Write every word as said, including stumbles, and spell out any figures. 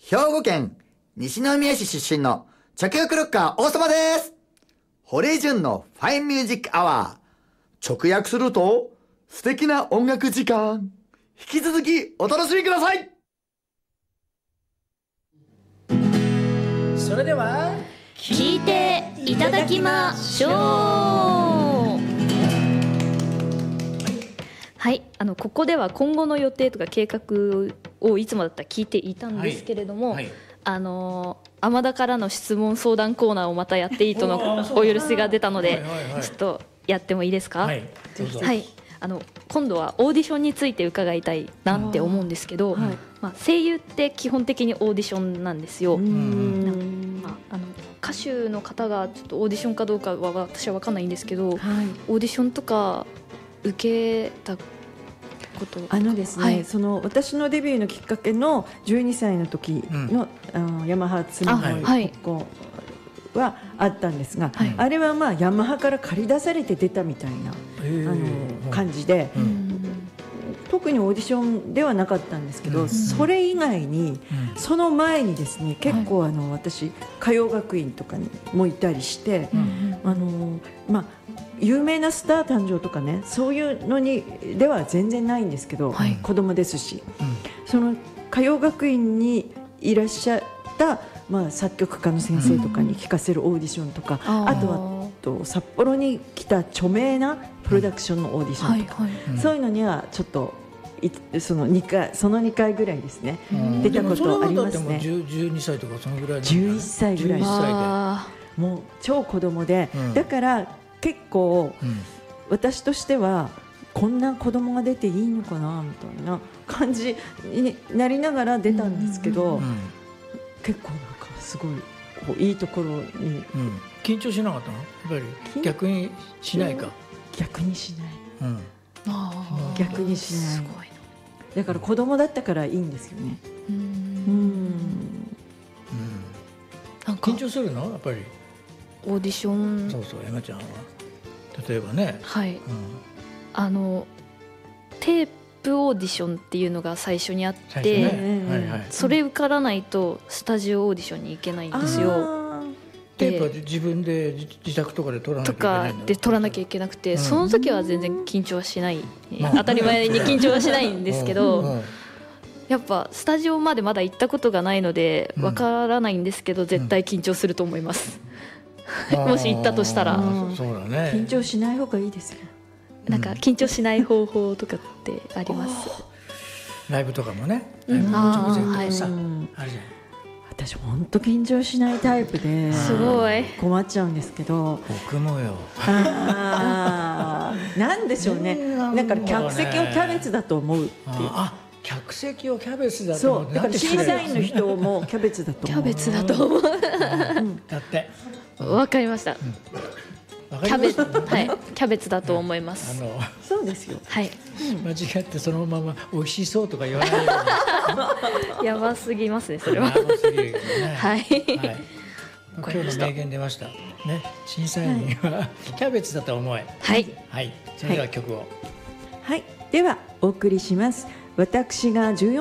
兵庫県西宮市出身の着役ロッカー大様です。堀井潤のファインミュージックアワー。直訳すると、素敵な音楽時間。引き続きお楽しみください。 それでは聞いていただきましょう。はい、あのここでは今後の予定とか計画をいつもだったら聞いていたんですけれども、はいはい、あの天田からの質問相談コーナーをまたやっていいとのお許しが出たので、ちょっとやってもいいですか。はい、はい、あの今度はオーディションについて伺いたいなって思うんですけど、はい、まあ、声優って基本的にオーディションなんですよ。なんまあ、あの歌手の方がちょっとオーディションかどうかは私は分かんないんですけど、はい、オーディションとか受けたことあのですね、はい、その私のデビューのきっかけのじゅうにさいの時の、うん、あのヤマハツミの国交はあったんですが、はい、あれはまあヤマハから借り出されて出たみたいな、あの感じで、うん、特にオーディションではなかったんですけど、うん、それ以外に、うん、その前にですね、結構あの、はい、私歌謡学院とかにもいたりして、うん、あのまあ有名なスター誕生とかね、そういうのにでは全然ないんですけど、はい、子供ですし、うん、その歌謡学院にいらっしゃった、まあ、作曲家の先生とかに聞かせるオーディションとか、うん、あとはと札幌に来た著名なプロダクションのオーディションとか、うんはいはい、そういうのにはちょっとそのにかいそのにかいぐらいですね、うん、出たことありますね。 じゅうにさいとかそのぐらい、 じゅういっさいぐらいでもう超子供で、うん、だから結構、うん、私としてはこんな子供が出ていいのかなみたいな感じになりながら出たんですけど、うんうんうん、結構なんかすごいこういいところに、うん、 緊張しなかったの？やっぱり逆にしないか。 逆にしない、うん、 あ逆にしない。 すごいな。 だから子供だったからいいんですよね。うんうん、うん、 なんか緊張するの？やっぱりオーディション。 そうそう、山ちゃんは例えばね、 はい、うん、あのテープオーディションっていうのが最初にあって、ね、はいはい、それ受からないとスタジオオーディションに行けないんですよ。 テープは自分で自宅とかで撮らなきゃいけないとかで撮らなきゃいけなくて、うん、その時は全然緊張はしない、まあ、当たり前に緊張はしないんですけど、うんうん、やっぱスタジオまでまだ行ったことがないのでわからないんですけど、絶対緊張すると思います、うん、もし行ったとしたら。 そうだね、 緊張しない方がいいですよ。 なんか緊張しない方法とかってあります？ ライブとかもね、ライブの直前とかさ、うん、あるじゃん。 私本当緊張しないタイプですごい困っちゃうんですけど。 僕もよ。 あなんでしょうね。だから客席をキャベツだと思うっていう。 あ、客席をキャベツだと思う。 そう、だから審査員の人もキャベツだと思う。 キャベツだと思う。 だって。 わかりました。うんキャベツ、はい、キャベツだと思います。 あのそうですよ。 はい。 間違ってそのまま美味しそうとか言わないように。やばすぎますね、それは。 やばすぎるよね。はい。はい、今日の名言出ました。ね、審査員はキャベツだと思え。 はい。 はい。それでは曲を。 はい。ではお送りします。私がじゅうよん